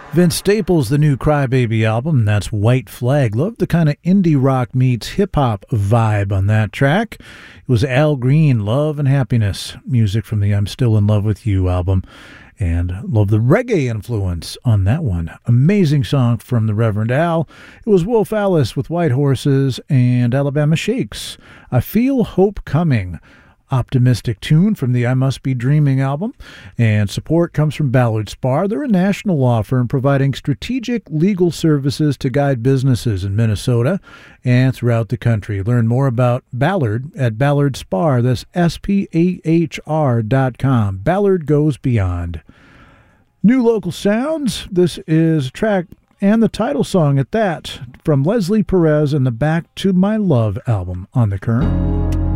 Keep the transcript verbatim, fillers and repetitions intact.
Vince Staples' the new Crybaby album, that's White Flag. Love the kind of indie rock meets hip-hop vibe on that track. It was Al Green, Love and Happiness, music from the I'm Still in Love with You album. And love the reggae influence on that one. Amazing song from the Reverend Al. It was Wolf Alice with White Horses and Alabama Shakes. I Feel Hope Coming. Optimistic tune from the I Must Be Dreaming album. And support comes from Ballard Spahr. They're a national law firm providing strategic legal services to guide businesses in Minnesota and throughout the country. Learn more about Ballard at Ballard Spahr. That's S P A H R dot com. Ballard goes beyond. New local sounds. This is a track and the title song at that from Leslie Perez and the Back to My Love album on The Current.